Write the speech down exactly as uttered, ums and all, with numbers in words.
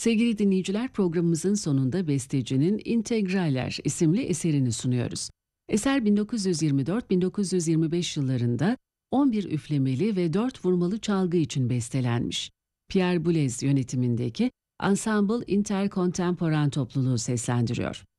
Sevgili dinleyiciler, programımızın sonunda bestecinin Integraler isimli eserini sunuyoruz. Eser bin dokuz yüz yirmi dört bin dokuz yüz yirmi beş yıllarında on bir üflemeli ve dört vurmalı çalgı için bestelenmiş. Pierre Boulez yönetimindeki Ensemble Intercontemporain topluluğu seslendiriyor.